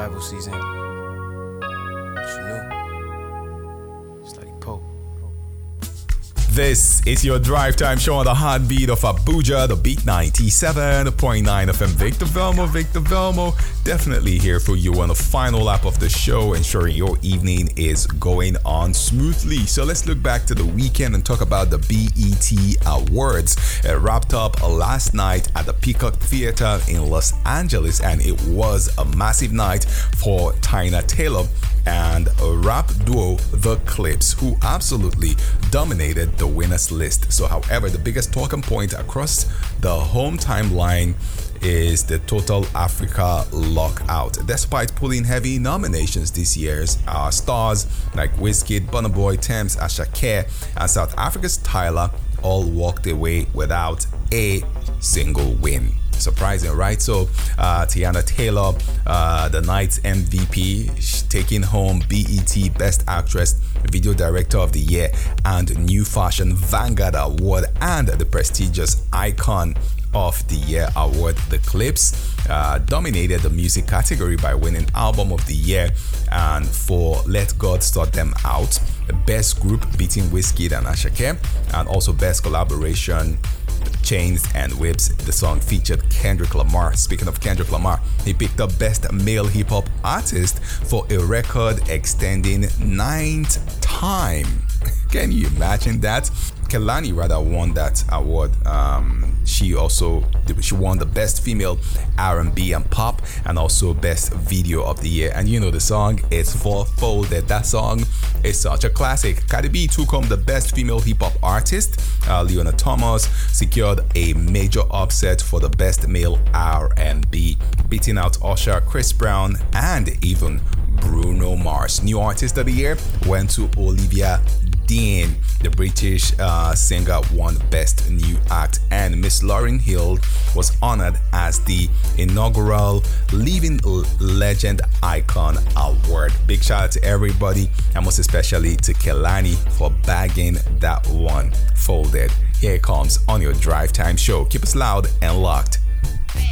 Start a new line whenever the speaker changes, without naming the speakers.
revival season. What you knew? It's like Pope.
This is your drive time show on the heartbeat of Abuja, the Beat 97.9 FM. Victor Velmo, definitely here for you on the final lap of the show, ensuring your evening is going on smoothly. So let's look back to the weekend and talk about the BET Awards. It wrapped up last night at the Peacock Theater in Los Angeles, and it was a massive night for Tyna Taylor and a rap duo, The Clips, who absolutely dominated the winners list. So, however, the biggest talking point across the home timeline is the Total Africa lockout. Despite pulling heavy nominations this year, our stars like Wizkid, Burna Boy, Tems, Asake, and South Africa's Tyler all walked away without a single win. Surprising, right? So Teyana Taylor, the night's MVP, taking home BET Best Actress, Video Director of the Year, and New Fashion Vanguard Award, and the prestigious Icon of the Year award. The Clips dominated the music category by winning Album of the Year, and for Let God Sort Them Out, the Best Group, beating Wizkid and Asake, and also Best Collaboration, Chains and Whips. The song featured Kendrick Lamar. Speaking of Kendrick Lamar, he picked up Best Male Hip Hop Artist for a record-extending 9th time. Can you imagine that? Kehlani rather won that award. She won the Best Female R&B and Pop, and also Best Video of the Year. And you know the song, it's Four-Folded. That song is such a classic. Cardi B took home the Best Female Hip Hop Artist. Leona Thomas secured a major upset for the Best Male R&B, beating out Usher, Chris Brown, and even Bruno Mars. New Artist of the Year went to Olivia Dean. The British singer won Best New Act, and Miss Lauryn Hill was honored as the inaugural Living Legend Icon Award. Big shout out to everybody, and most especially to Kehlani for bagging that one. Folded. Here it comes on your Drive Time show. Keep us loud and locked.